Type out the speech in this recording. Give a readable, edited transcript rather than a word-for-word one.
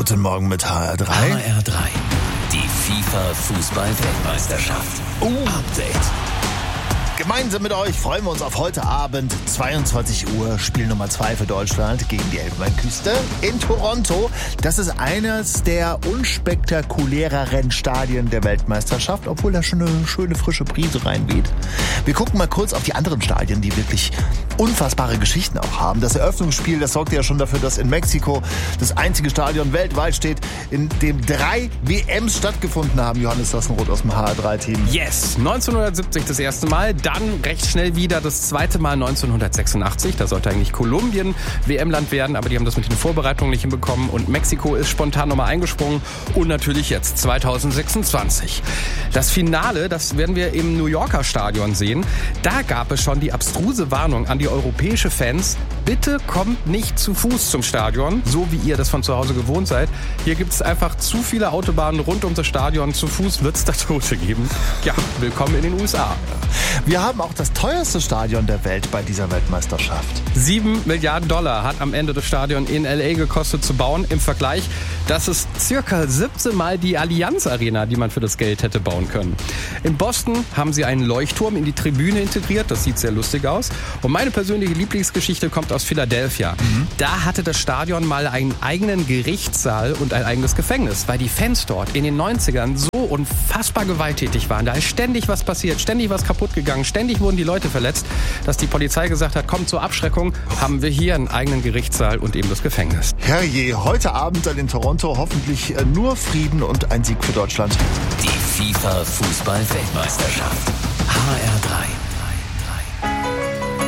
Guten Morgen mit HR3. HR3, die FIFA-Fußball-Weltmeisterschaft. Update. Gemeinsam mit euch freuen wir uns auf heute Abend, 22 Uhr, Spiel Nummer 2 für Deutschland gegen die Elfenbeinküste in Toronto. Das ist eines der unspektakuläreren Stadien der Weltmeisterschaft, obwohl da schon eine schöne frische Brise reinweht. Wir gucken mal kurz auf die anderen Stadien, die wirklich unfassbare Geschichten auch haben. Das Eröffnungsspiel, das sorgte ja schon dafür, dass in Mexiko das einzige Stadion weltweit steht, in dem 3 WMs stattgefunden haben. Johannes Sassenroth aus dem HR3-Team. Yes, 1970 das erste Mal, dann recht schnell wieder das zweite Mal 1986. Da sollte eigentlich Kolumbien WM-Land werden, aber die haben das mit den Vorbereitungen nicht hinbekommen und Mexiko ist spontan nochmal eingesprungen und natürlich jetzt 2026. Das Finale, das werden wir im New Yorker Stadion sehen. Da gab es schon die abstruse Warnung an die europäische Fans: Bitte kommt nicht zu Fuß zum Stadion, so wie ihr das von zu Hause gewohnt seid. Hier gibt es einfach zu viele Autobahnen rund um das Stadion. Zu Fuß wird es da Tote geben. Ja, willkommen in den USA. Wir haben auch das teuerste Stadion der Welt bei dieser Weltmeisterschaft. 7 Milliarden Dollar hat am Ende das Stadion in L.A. gekostet zu bauen. Im Vergleich, das ist circa 17 Mal die Allianz Arena, die man für das Geld hätte bauen können. In Boston haben sie einen Leuchtturm in die Tribüne integriert. Das sieht sehr lustig aus. Und meine persönliche Lieblingsgeschichte kommt aus Philadelphia. Da hatte das Stadion mal einen eigenen Gerichtssaal und ein eigenes Gefängnis, weil die Fans dort in den 90ern so unfassbar gewalttätig waren. Da ist ständig was passiert, ständig was kaputt gegangen, ständig wurden die Leute verletzt, dass die Polizei gesagt hat, kommt zur Abschreckung, haben wir hier einen eigenen Gerichtssaal und eben das Gefängnis. Herrje, heute Abend dann in Toronto hoffentlich nur Frieden und ein Sieg für Deutschland. Die FIFA-Fußball-Weltmeisterschaft. HR3.